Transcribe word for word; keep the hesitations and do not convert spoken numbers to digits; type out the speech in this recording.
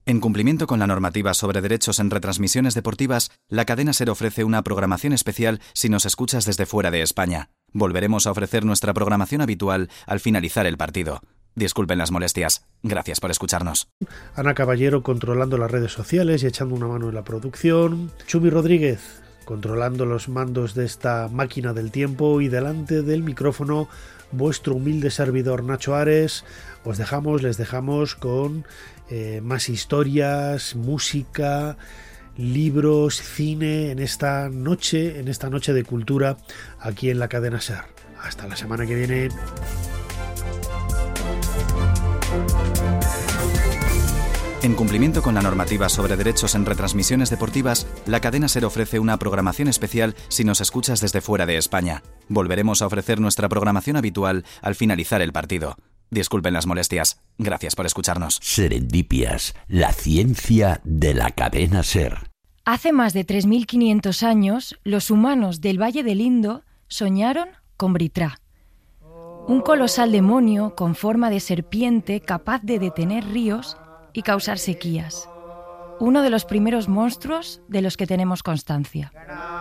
En cumplimiento con la normativa sobre derechos en retransmisiones deportivas, la cadena SER ofrece una programación especial si nos escuchas desde fuera de España. Volveremos a ofrecer nuestra programación habitual al finalizar el partido. Disculpen las molestias. Gracias por escucharnos. Ana Caballero controlando las redes sociales y echando una mano en la producción. Chumi Rodríguez controlando los mandos de esta máquina del tiempo, y delante del micrófono vuestro humilde servidor Nacho Ares. Os dejamos, les dejamos con eh, más historias, música, libros, cine en esta noche, en esta noche de cultura aquí en la cadena SER. Hasta la semana que viene. En cumplimiento con la normativa sobre derechos en retransmisiones deportivas, la cadena SER ofrece una programación especial si nos escuchas desde fuera de España. Volveremos a ofrecer nuestra programación habitual al finalizar el partido. Disculpen las molestias. Gracias por escucharnos. Serendipias, la ciencia de la cadena SER. Hace más de tres mil quinientos años, los humanos del Valle del Indo soñaron con Britra, un colosal demonio con forma de serpiente capaz de detener ríos y causar sequías. Uno de los primeros monstruos de los que tenemos constancia.